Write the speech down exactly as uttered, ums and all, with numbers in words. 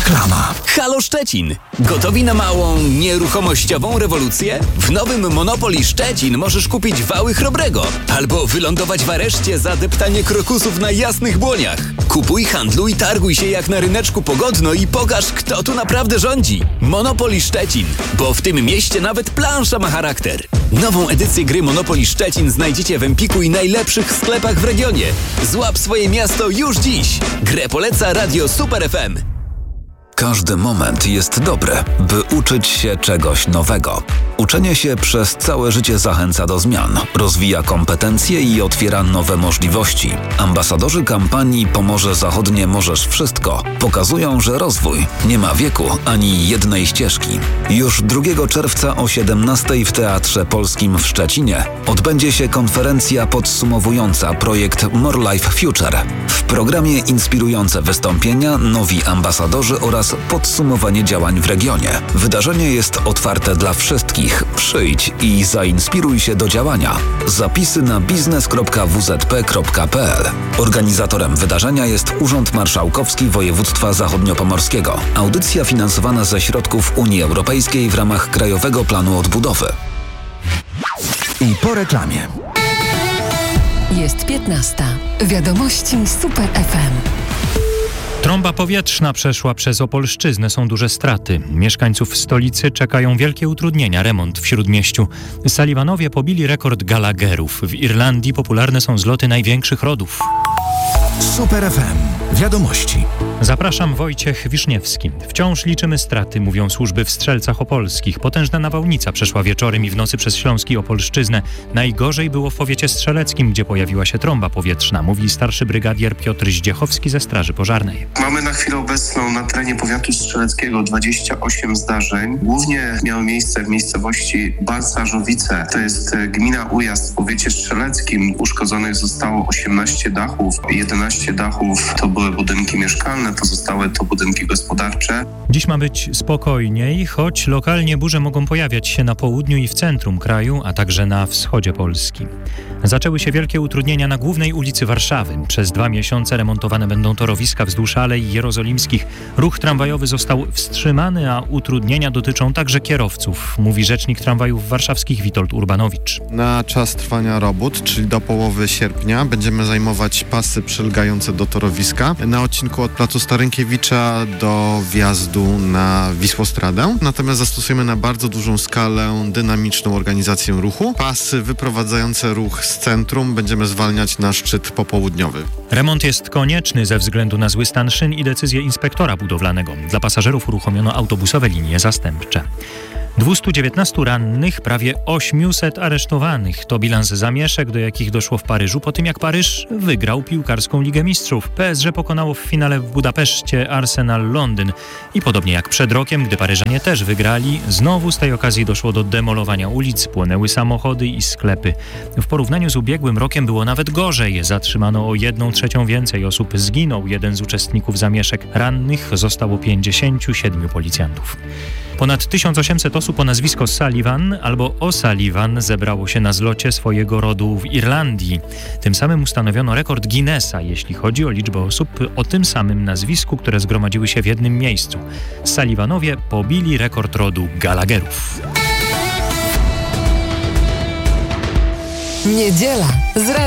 Reklama. Halo Szczecin! Gotowi na małą, nieruchomościową rewolucję? W nowym Monopoly Szczecin możesz kupić wały chrobrego albo wylądować w areszcie za deptanie krokusów na jasnych błoniach. Kupuj, handluj, targuj się jak na ryneczku pogodno i pokaż, kto tu naprawdę rządzi. Monopoly Szczecin, bo w tym mieście nawet plansza ma charakter. Nową edycję gry Monopoly Szczecin znajdziecie w Empiku i najlepszych sklepach w regionie. Złap swoje miasto już dziś. Grę poleca Radio Super F M. Każdy moment jest dobry, by uczyć się czegoś nowego. Uczenie się przez całe życie zachęca do zmian, rozwija kompetencje i otwiera nowe możliwości. Ambasadorzy kampanii Pomorze Zachodnie Możesz Wszystko pokazują, że rozwój nie ma wieku ani jednej ścieżki. Już drugiego czerwca o siedemnastej w Teatrze Polskim w Szczecinie odbędzie się konferencja podsumowująca projekt More Life Future. W programie inspirujące wystąpienia, nowi ambasadorzy oraz podsumowanie działań w regionie. Wydarzenie jest otwarte dla wszystkich. Przyjdź i zainspiruj się do działania. Zapisy na biznes kropka w z p kropka p l. Organizatorem wydarzenia jest Urząd Marszałkowski Województwa Zachodniopomorskiego. Audycja finansowana ze środków Unii Europejskiej w ramach Krajowego Planu Odbudowy. I po reklamie. Jest piętnasta. Wiadomości Super F M. Trąba powietrzna przeszła przez Opolszczyznę, są duże straty. Mieszkańców stolicy czekają wielkie utrudnienia, remont w Śródmieściu. Sullivanowie pobili rekord Gallagherów. W Irlandii popularne są zloty największych rodów. Super F M. Wiadomości. Zapraszam, Wojciech Wiszniewski. Wciąż liczymy straty, mówią służby w Strzelcach Opolskich. Potężna nawałnica przeszła wieczorem i w nocy przez Śląsk i Opolszczyznę. Najgorzej było w powiecie strzeleckim, gdzie pojawiła się trąba powietrzna, mówi starszy brygadier Piotr Zdziechowski ze Straży Pożarnej. Mamy na chwilę obecną na terenie powiatu strzeleckiego dwadzieścia osiem zdarzeń. Głównie miały miejsce w miejscowości Balcarzowice. To jest gmina Ujazd w powiecie strzeleckim. Uszkodzonych zostało osiemnaście dachów. jedenaście dachów to były budynki mieszkalne, pozostałe to budynki gospodarcze. Dziś ma być spokojniej, choć lokalnie burze mogą pojawiać się na południu i w centrum kraju, a także na wschodzie Polski. Zaczęły się wielkie utrudnienia na głównej ulicy Warszawy. Przez dwa miesiące remontowane będą torowiska wzdłuż Alei Jerozolimskich. Ruch tramwajowy został wstrzymany, a utrudnienia dotyczą także kierowców, mówi rzecznik tramwajów warszawskich Witold Urbanowicz. Na czas trwania robót, czyli do połowy sierpnia, będziemy zajmować pasy przylegające do torowiska na odcinku od placu Starynkiewicza do wjazdu na Wisłostradę. Natomiast zastosujemy na bardzo dużą skalę dynamiczną organizację ruchu. Pasy wyprowadzające ruch z centrum będziemy zwalniać na szczyt popołudniowy. Remont jest konieczny ze względu na zły stan szyn i decyzję inspektora budowlanego. Dla pasażerów uruchomiono autobusowe linie zastępcze. dwieście dziewiętnaście rannych, prawie osiemset aresztowanych. To bilans zamieszek, do jakich doszło w Paryżu po tym, jak Paryż wygrał piłkarską Ligę Mistrzów. P S G pokonało w finale w Budapeszcie Arsenal Londyn. I podobnie jak przed rokiem, gdy Paryżanie też wygrali, znowu z tej okazji doszło do demolowania ulic, płonęły samochody i sklepy. W porównaniu z ubiegłym rokiem było nawet gorzej. Zatrzymano o jedną trzecią więcej osób. Zginął jeden z uczestników zamieszek. Rannych zostało pięćdziesięciu siedmiu policjantów. Ponad tysiąc osiemset osób o nazwisko Sullivan albo O'Sullivan zebrało się na zlocie swojego rodu w Irlandii. Tym samym ustanowiono rekord Guinnessa, jeśli chodzi o liczbę osób o tym samym nazwisku, które zgromadziły się w jednym miejscu. Sullivanowie pobili rekord rodu Gallagherów. Niedziela z